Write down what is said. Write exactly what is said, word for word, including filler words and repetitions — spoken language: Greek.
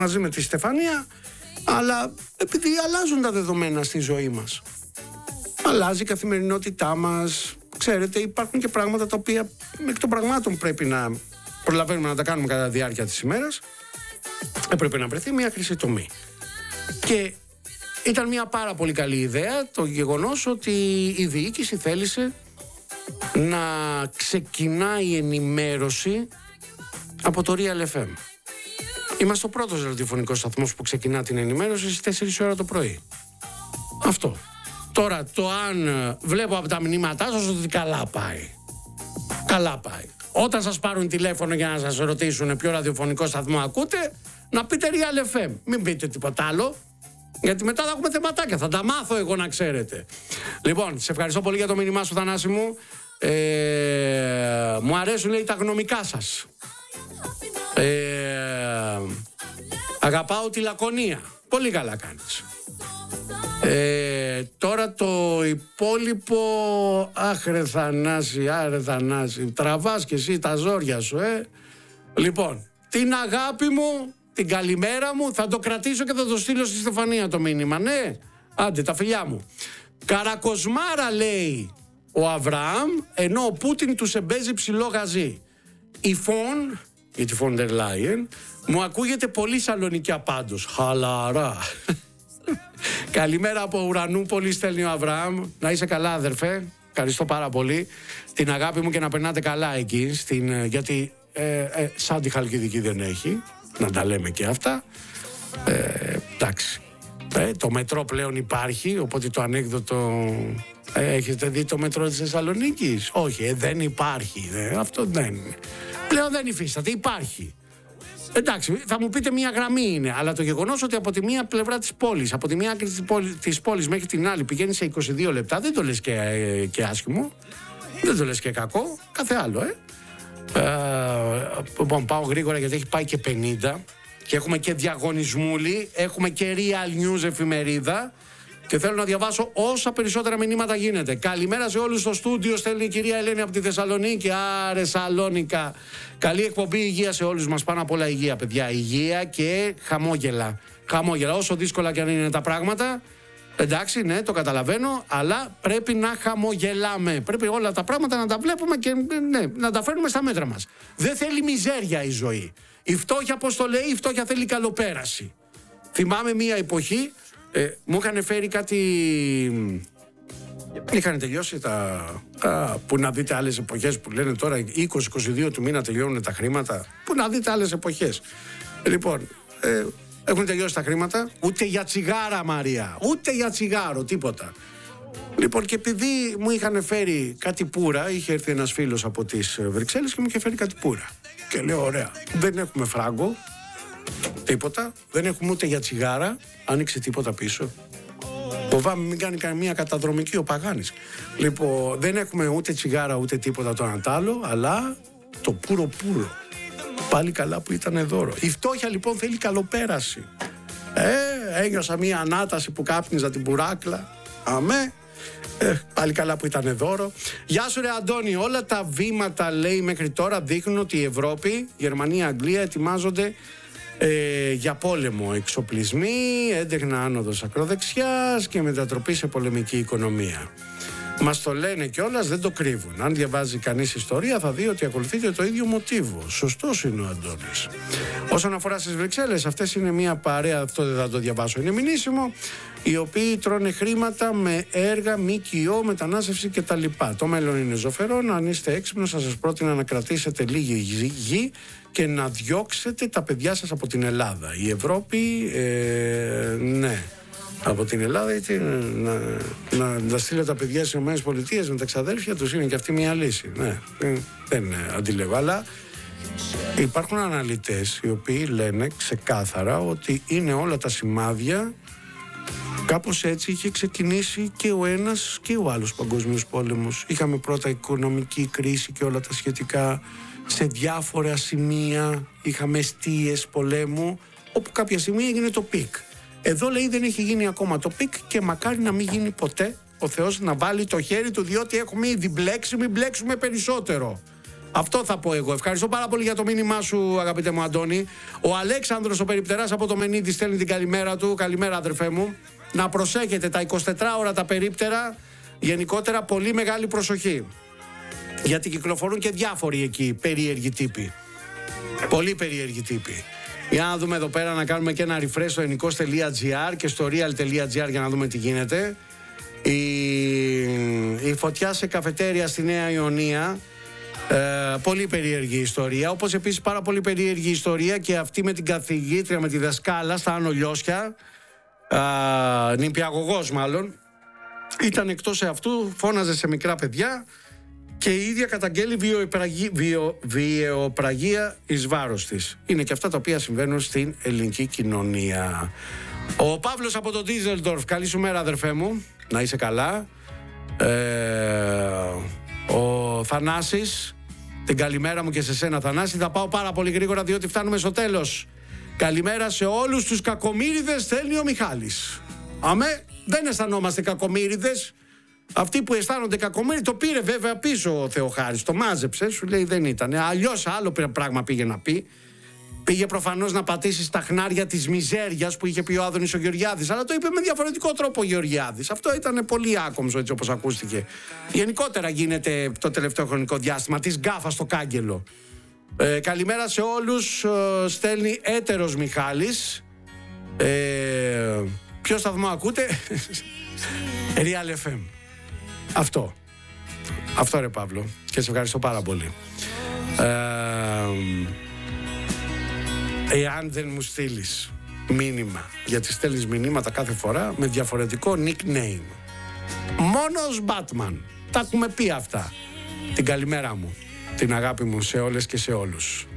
μαζί με τη Στεφανία, αλλά επειδή αλλάζουν τα δεδομένα στη ζωή μας. Αλλάζει η καθημερινότητά μας. Ξέρετε, υπάρχουν και πράγματα τα οποία εκ των πραγμάτων πρέπει να προλαβαίνουμε να τα κάνουμε κατά τη διάρκεια της ημέρας. Έπρεπε να βρεθεί μια χρυσή τομή. Και ήταν μια πάρα πολύ καλή ιδέα το γεγονός ότι η διοίκηση θέλησε να ξεκινάει η ενημέρωση από το Real εφ εμ. Είμαστε ο πρώτος ραδιοφωνικός σταθμός που ξεκινά την ενημέρωση στις τέσσερις ώρα το πρωί. Αυτό. Τώρα το αν βλέπω από τα μηνύματά σας ότι καλά πάει. Καλά πάει. Όταν σας πάρουν τηλέφωνο για να σας ρωτήσουν ποιο ραδιοφωνικό σταθμό ακούτε, να πείτε Real εφ εμ. Μην πείτε τίποτα άλλο. Γιατί μετά θα έχουμε θεματάκια. Θα τα μάθω εγώ, να ξέρετε. Λοιπόν, σε ευχαριστώ πολύ για το μήνυμά σου, Θανάση μου. Ε, μου αρέσουν, λέει, τα γνωμικά σας. Ε, αγαπάω τη λακωνία. Πολύ καλά κάνεις. Ε, τώρα το υπόλοιπο. Αχ ρε Θανάση, άρε Θανάση, τραβάς και εσύ τα ζόρια σου, ε. Λοιπόν, την αγάπη μου, την καλημέρα μου, θα το κρατήσω και θα το στείλω στη Στεφανία το μήνυμα, ναι. Άντε, τα φιλιά μου. Καρακοσμάρα, λέει ο Αβραάμ, ενώ ο Πούτιν τους εμπέζει ψηλό γαζί. Η Φων, για τη Φον ντερ Λάιεν, μου ακούγεται πολύ σαλονικιά πάντως. Χαλαρά. Καλημέρα από Ουρανούπολη, στέλνει ο Αβραάμ. Να είσαι καλά, αδερφέ. Ευχαριστώ πάρα πολύ. Την αγάπη μου και να περνάτε καλά εκεί. Στην, γιατί ε, ε, σαν τη Χαλκιδική δεν έχει. Να τα λέμε και αυτά. Ε, εντάξει. Ε, το μετρό πλέον υπάρχει, οπότε το ανέκδοτο. Ε, έχετε δει το μετρό της Θεσσαλονίκης? Όχι, ε, δεν υπάρχει. Ε, αυτό δεν είναι. Πλέον δεν υφίσταται, υπάρχει. Εντάξει, θα μου πείτε μία γραμμή είναι, αλλά το γεγονός ότι από τη μία πλευρά της πόλης, από τη μία άκρη της πόλης, της πόλης μέχρι την άλλη πηγαίνει σε είκοσι δύο λεπτά, δεν το λες και, ε, και άσχημο, δεν το λες και κακό, κάθε άλλο, ε. ε λοιπόν, πάω γρήγορα γιατί έχει πάει και πενήντα και έχουμε και διαγωνισμούλη, έχουμε και Real News εφημερίδα και θέλω να διαβάσω όσα περισσότερα μηνύματα γίνεται. Καλημέρα σε όλους στο στούντιο, στέλνει η κυρία Ελένη από τη Θεσσαλονίκη. Άρε Σαλόνικα. Καλή εκπομπή, υγεία σε όλους μας. Πάνω απ' όλα υγεία, παιδιά. Υγεία και χαμόγελα. Χαμόγελα. Όσο δύσκολα και αν είναι τα πράγματα, εντάξει, ναι, το καταλαβαίνω, αλλά πρέπει να χαμογελάμε. Πρέπει όλα τα πράγματα να τα βλέπουμε και ναι, να τα φέρνουμε στα μέτρα μας. Δεν θέλει μιζέρια η ζωή. Η φτώχεια, πώς το λέει, η φτώχεια θέλει καλοπέραση. Θυμάμαι μία εποχή. Ε, μου είχαν φέρει κάτι. Είχαν τελειώσει τα. Α, που να δείτε άλλες εποχές που λένε τώρα είκοσι είκοσι δύο του μήνα τελειώνουν τα χρήματα. Που να δείτε άλλες εποχές. Λοιπόν, ε, έχουν τελειώσει τα χρήματα. Ούτε για τσιγάρα, Μαρία. Ούτε για τσιγάρο, τίποτα. Λοιπόν, και επειδή μου είχαν φέρει κάτι πουρα, είχε έρθει ένας φίλος από τις Βρυξέλλες και μου είχε φέρει κάτι πουρα. Και λέω: ωραία, δεν έχουμε φράγκο. Τίποτα, δεν έχουμε ούτε για τσιγάρα. Άνοιξε τίποτα πίσω. Φοβάμαι μην κάνει καμία καταδρομική ο Παγάνης. Λοιπόν, δεν έχουμε ούτε τσιγάρα ούτε τίποτα το ανατάλο, αλλά το πουρο πουρο. Πάλι καλά που ήταν δώρο. Η φτώχεια λοιπόν θέλει καλοπέραση. Ε, ένιωσα μία ανάταση που κάπνιζα την πουράκλα. Αμέ. Ε, πάλι καλά που ήταν δώρο. Γεια σου ρε Αντώνη, όλα τα βήματα λέει μέχρι τώρα δείχνουν ότι η Ευρώπη, Γερμανία, Αγγλία ετοιμάζονται Ε, για πόλεμο, εξοπλισμοί, έντεχνα άνοδος ακροδεξιάς και μετατροπή σε πολεμική οικονομία. Μας το λένε κιόλας, δεν το κρύβουν. Αν διαβάζει κανείς ιστορία θα δει ότι ακολουθείται το ίδιο μοτίβο. Σωστός είναι ο Αντώνης. Όσον αφορά στις Βρυξέλλες, αυτές είναι μια παρέα, αυτό δεν θα το διαβάσω, είναι μηνύσιμο, οι οποίοι τρώνε χρήματα με έργα, ΜΚΟ, μετανάστευση κτλ. Το μέλλον είναι ζωφερό. Αν είστε έξυπνος, θα σας πρότεινα να κρατήσετε λίγη γη και να διώξετε τα παιδιά σας από την Ελλάδα. Η Ευρώπη, ε, ναι, από την Ελλάδα, είτε να, να, να στείλω τα παιδιά στις ΗΠΑ με τα ξαδέλφια τους, είναι και αυτή μια λύση. Ναι, δεν αντιλέγω, αλλά υπάρχουν αναλυτές οι οποίοι λένε ξεκάθαρα ότι είναι όλα τα σημάδια. Κάπως έτσι είχε ξεκινήσει και ο ένας και ο άλλος παγκόσμιος πόλεμος. Είχαμε πρώτα οικονομική κρίση και όλα τα σχετικά. Σε διάφορα σημεία είχαμε εστίες πολέμου, όπου κάποια στιγμή έγινε το πικ. Εδώ λέει δεν έχει γίνει ακόμα το πικ και μακάρι να μην γίνει ποτέ. Ο Θεός να βάλει το χέρι του, διότι έχουμε ήδη μπλέξει, μην μπλέξουμε περισσότερο. Αυτό θα πω εγώ. Ευχαριστώ πάρα πολύ για το μήνυμά σου, αγαπητέ μου Αντώνη. Ο Αλέξανδρος ο περιπτεράς από το Μενίδη στέλνει την καλημέρα του. Καλημέρα, αδερφέ μου. Να προσέχετε τα εικοσιτετράωρα τα περίπτερα. Γενικότερα πολύ μεγάλη προσοχή. Γιατί κυκλοφορούν και διάφοροι εκεί περίεργοι τύποι. Πολύ περίεργοι τύποι. Για να δούμε εδώ πέρα, να κάνουμε και ένα refresh στο ενικός τελεία τζι άρ και στο real τελεία τζι άρ για να δούμε τι γίνεται. Η, η φωτιά σε καφετέρια στη Νέα Ιωνία. Ε, πολύ περίεργη ιστορία. Όπως επίσης πάρα πολύ περίεργη ιστορία και αυτή με την καθηγήτρια, με τη δασκάλα στα Άνω Λιώσια. Ε, νηπιαγωγός μάλλον. Ήταν εκτός εαυτού, φώναζε σε μικρά παιδιά και η ίδια καταγγέλει βιοπραγία, βιο, βιοπραγία εις βάρος της. Είναι και αυτά τα οποία συμβαίνουν στην ελληνική κοινωνία. Ο Παύλος από το Ντίζελντορφ, καλή σου μέρα, αδερφέ μου. Να είσαι καλά. Ε, ο Θανάσης, την καλημέρα μου και σε σένα, Θανάση. Θα πάω πάρα πολύ γρήγορα διότι φτάνουμε στο τέλος. Καλημέρα σε όλους τους κακομοίριδες, στέλνει ο Μιχάλης. Αμέ, δεν αισθανόμαστε κακομοίριδες. Αυτοί που αισθάνονται κακομοίριδες, το πήρε βέβαια πίσω ο Θεοχάρης. Το μάζεψε, σου λέει δεν ήταν. Αλλιώς άλλο πράγμα πήγε να πει. Πήγε προφανώς να πατήσει στα χνάρια της μιζέριας που είχε πει ο Άδωνης ο Γεωργιάδης. Αλλά το είπε με διαφορετικό τρόπο ο Γεωργιάδης. Αυτό ήταν πολύ άκομψο έτσι όπως ακούστηκε. Γενικότερα γίνεται το τελευταίο χρονικό διάστημα της γκάφας στο κάγκελο. Ε, καλημέρα σε όλους. Ε, στέλνει έτερος Μιχάλης. Ε, ποιο σταθμό ακούτε? Real εφ εμ. Αυτό. Αυτό ρε Παύλο. Και σε ευχαριστώ πάρα πολύ. Ε, Εάν δεν μου στείλεις μήνυμα, γιατί στέλνεις μηνύματα κάθε φορά με διαφορετικό nickname. Μόνος Batman. Τα έχουμε πει αυτά. Την καλημέρα μου, την αγάπη μου σε όλες και σε όλους.